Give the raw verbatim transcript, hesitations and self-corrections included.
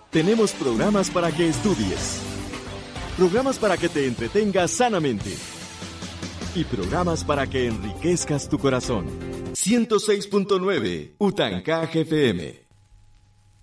Tenemos programas para que estudies, programas para que te entretengas sanamente y programas para que enriquezcas tu corazón. ciento seis punto nueve Utancaje F M.